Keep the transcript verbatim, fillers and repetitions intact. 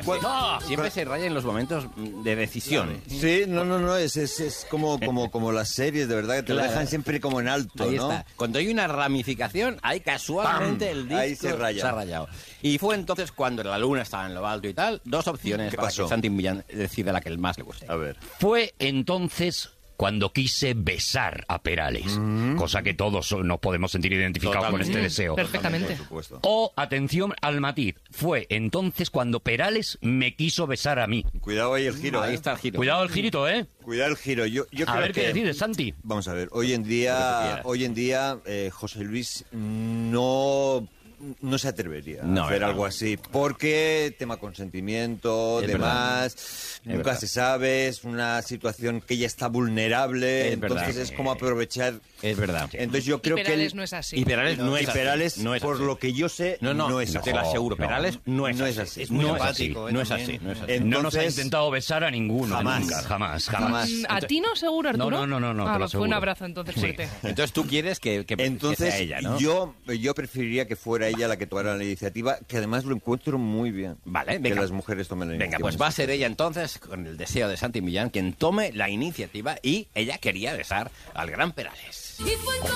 No, siempre se raya en los momentos de decisiones. Sí, no, no, no, es, es, es como, como, como las series, de verdad, que te lo Claro. dejan siempre como en alto, Ahí ¿no? está. Cuando hay una ramificación, ahí casualmente ¡Pam! el disco Ahí se raya. ha rayado. Y fue entonces cuando la luna estaba en lo alto y tal, dos opciones ¿Qué para pasó? que Santi Millán decida la que el más le guste. A ver. Fue entonces cuando quise besar a Perales, cosa que todos nos podemos sentir identificados Totalmente. con este deseo. Perfectamente. Por supuesto. O, atención al matiz, fue entonces cuando Perales me quiso besar a mí. Cuidado ahí el giro, Ahí ¿eh? está el giro. Cuidado el girito, ¿eh? Cuidado el giro. Yo, yo A creo ver que... qué decides, Santi. Vamos a ver, hoy en Lo que tú día, quieras. hoy en día eh, José Luis no, no se atrevería No, a hacer ¿verdad? algo así, porque tema consentimiento, Es demás, nunca verdad. se sabe, es una situación que ya está vulnerable, Es entonces verdad. es como aprovechar. Es verdad. Entonces yo Y creo que Perales él- no es así. Y Perales no y es así. Perales, No es por así. lo que yo sé, No, no, no es te así. lo aseguro. no. Perales no es No así. es así. Es muy no es empático, así. ¿eh? No es también. así. No es así. Entonces, No nos ha intentado besar a ninguno. Jamás. Nunca, jamás, jamás. Jamás. Mm, ¿A ti no seguro, Arturo? No, no, no, no, Ah, te lo fue un aseguro. abrazo entonces Sí. fuerte. Entonces tú quieres que, que, que Entonces, sea ella, ¿no? yo, yo preferiría que fuera ella la que tomara la iniciativa, que además lo encuentro muy bien. Vale, que venga. las mujeres tomen la Venga, iniciativa. pues va a ser ella entonces, con el deseo de Santi Millán, quien tome la iniciativa y ella quería besar al gran Perales. Y fue